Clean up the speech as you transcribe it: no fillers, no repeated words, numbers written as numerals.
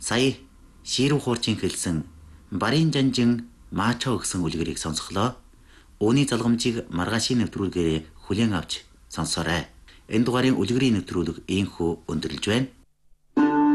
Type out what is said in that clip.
Сая Ширүү хуурчин хэлсэн Барин жанжин Маачаа гэсэн үлгэрийг сонсголоо. Үүний залгамжийг маргаашийн нэвтрүүлгээр хүлээн авч сонсоорой. Энэ дугаарын үлгэрийн нэвтрүүлэг ийхүү өндөрлж байна.